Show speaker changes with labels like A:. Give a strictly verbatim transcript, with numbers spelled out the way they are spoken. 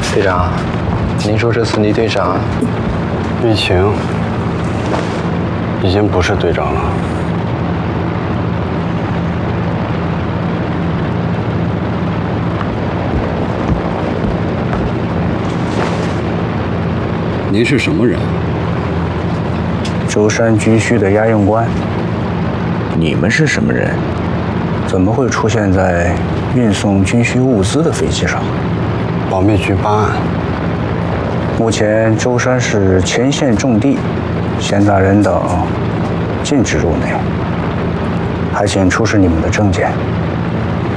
A: 队长，您说这次倪队长，
B: 玉晴已经不是队长了。
C: 您是什么人？
D: 舟山军需的押运官。
E: 你们是什么人？
D: 怎么会出现在运送军需物资的飞机上？
B: 保密局办案。
D: 目前舟山市前线重地，闲杂人等禁止入内，还请出示你们的证件。